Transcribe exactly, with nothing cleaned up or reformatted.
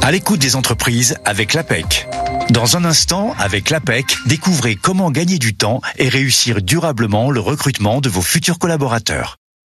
À l'écoute des entreprises avec l'A P E C. Dans un instant, avec l'A P E C, découvrez comment gagner du temps et réussir durablement le recrutement de vos futurs collaborateurs.